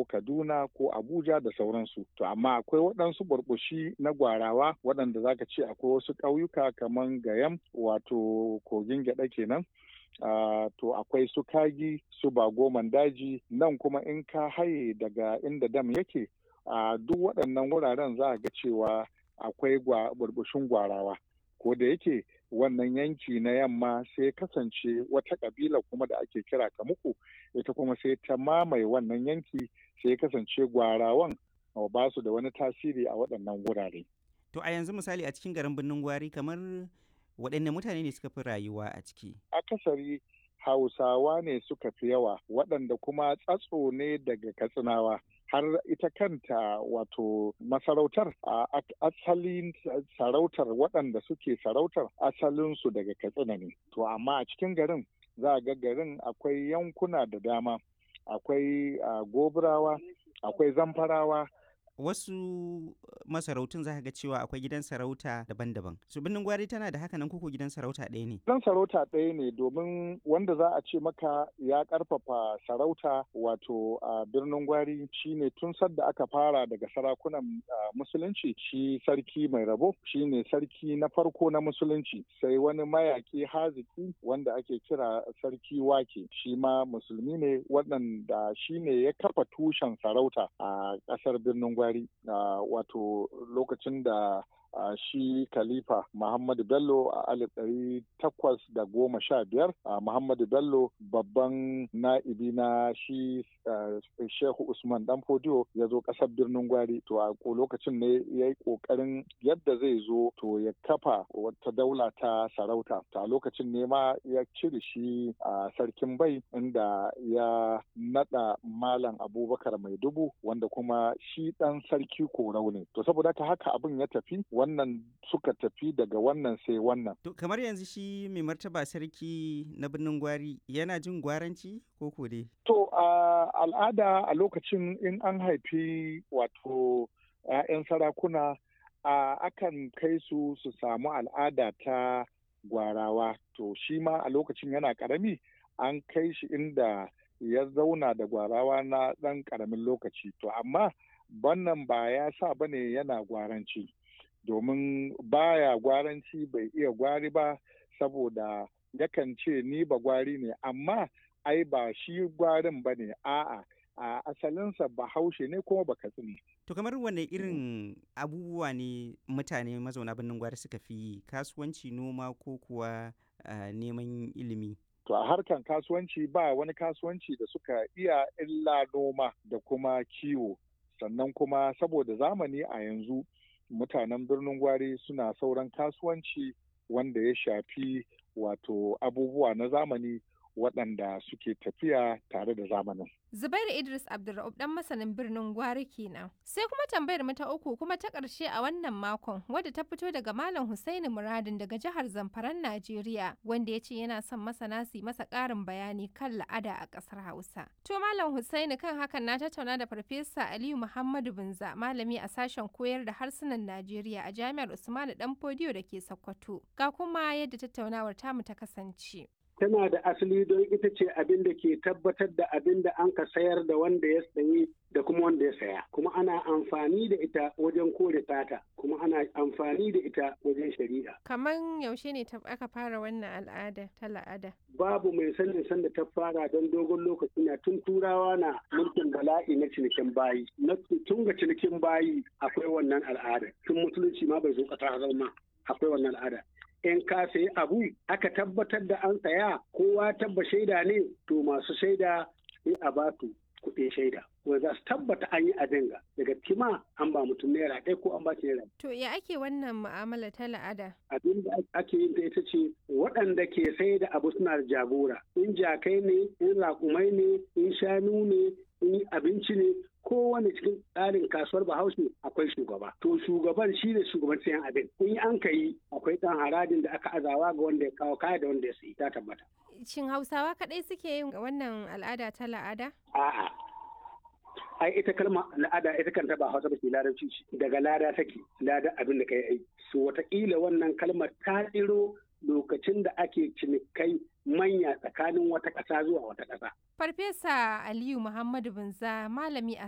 Kaduna ko Abuja da sauransu. To amma akwai waɗansu burbushi na gwarawa waɗanda zaka ce akwai wasu ƙauyuka kamar Gayam wato kogin gyaɗa kenan. To akwai su Kagi, su Bagoman daji, nan kuma in ka haye daga inda dam yake, duk waɗannan wuraren za a ga cewa akwai burbushin gwarawa. Ko da yake wannan yanki na yamma sai kasance wata kabila kuma da ake kira Kamuku, ita kuma sai ta mamaye wannan yanki, sai kasance gwarawan ba su da wani tasiri a waɗannan wurare. To a yanzu misali a cikin garin Birnin Gwari kamar waɗanne mutane ne suka fi rayuwa a ciki? Akasari Hausawa ne suka fi yawa, waɗanda kuma tsatso ne daga Katsinawa. Har ita kanta wato masarautar asalin sarautar waɗanda suke sarautar asalinsu daga Katsina ne. To amma a cikin garin za a ga garin akwai yankuna da dama, akwai Gobirawa, akwai Zamfarawa. Wasu masarautun za ka ga cewa akwai gidan sarauta daban-daban. Su Birnin Gwari tana da haka nan koko gidan sarauta ɗaya ne? Gidan sarauta ɗaya ne, domin wanda za a ce maka ya ƙarfafa sarauta wato a Birnin Gwari shine tun sadda aka fara daga sarakunan musulunci, shi sarki mai rabo shine sarki na farko na musulunci, sai wani mayaki haziki wanda ake kira sarki wake, shi ma musulmi ne, waɗanda shine ya kafa tushen sarauta a ƙasar Birnin Gwari. Wato lokacin da shi Khalifa Muhammadu Bello a 1815, Muhammadu Bello babban na'ibi na shi Shehu Usman Dan Fodiyo ya zo ƙasar Birnin Gwari. To a lokacin ne ya yi ƙoƙarin yadda zai zo to ya kafa wata daula ta sarauta. To a lokacin ne ma ya cire shi a sarkin Bai, inda ya naɗa Malam Abubakar Maidubu, wanda kuma shi ɗan sarki Korau ne. To saboda haka abin ya tafi, wannan suka tafi daga wannan sai wannan. To kamar yanzu shi mai martaba sarki na Birnin Gwari yana jin gwaranci ko dai? To al'ada a lokacin in an haifi wato 'ya'yan sarakuna akan kai su samu al'ada ta gwarawa. To shi ma a lokacin yana ƙarami an kai shi inda ya zauna da gwarawa na ɗan ƙaramin lokaci. To amma wannan ba ya sa bane yana gwaranci, domin baya gwaranci, bai iya gwari ba, saboda yakan ce ni ba gwari ne, amma ai ba shi gwarin ba ne, a'a a asalinsa Bahaushe ne kuma Bakatsine. To kamar wane irin abubuwa ne mutane mazauna Birnin Gwari suka fi yi, kasuwanci, noma ko kuwa neman ilimi? To a harkan kasuwanci ba wani kasuwanci da suka iya illa noma da kuma kiwo. Sannan kuma saboda zamani a yanzu mutanen Birnin Gwari suna sauran kasuwanci wanda ya shafi wato abubuwa na zamani waɗanda suke tafiya tare da zamanin. Zubairu Idris Abdulra'uf ɗan masanin Birnin Gwari kenan. Sai kuma tambayar mu ta uku kuma ta ƙarshe a wannan makon, wadda ta fito daga Malam Hussaini Muradin daga jihar Zamfaran Najeriya, wanda ya ce yana son masana su masa ƙarin bayani kan la'ada a ƙasar Hausa. To Malam Hussaini, kan hakan na tattauna da Farfesa Aliyu Muhammadu Binza, malami a sashen koyar da harsunan Najeriya a Jami'ar Usmanu Danfodiyo da ke Sokoto. Ga kuma yadda tattaunawar tamu ta kasance. Tana da asali don ita ce abin da ke tabbatar da abin da an ka sayar da wanda ya sayi da kuma wanda ya saya. Kuma ana amfani da ita wajen kore sata, kuma ana amfani da ita wajen shari'a. Kaman yaushe ne aka fara wannan al'ada ta la'ada? Babu mai sanin sanda ta fara don dogon lokaci na tun turawa na mulkin bala'i na cinikin bayi. Tun ga cinikin bayi akwai wannan al'ada. Tun musulunci ma bai zo ƙasa zama akwai wannan al'ada. In ka sayi abu aka tabbatar da an saya, kowa tabba shaida ne, to masu shaida sai a ba su kuɗin shaida, wanda za su tabbata an yi abin ga daga kima an ba mutum naira ɗaya ko an ba shi naira. To ya ake wannan mu'amala ta la'ada? Abin da ake yin ta ita ce waɗanda ke sai da abu suna da jagora, in jakai ne, in raƙumai ne, in shanu ne, in abinci ne, kowane cikin tsarin kasuwar Bahaushe akwai shugaba. To shugaban shi ne shugaban sayan abin. In an ka yi akwai ɗan harajin da aka azawa ga wanda ya kawo kaya da wanda ya sayi, ta tabbata. Shin Hausawa kaɗai suke yin wannan al'ada ta la'ada? A'a. Ai ita kalma la'ada ita kanta ba Hausa ba ce, Larabci ce. Daga lada take, lada abin da ka yi. So wataƙila wannan kalmar ta tsiro lokacin da ake cinikai manya tsakanin wata ƙasa zuwa wata ƙasa. Farfesa Aliyu Muhammadu Binza, malami a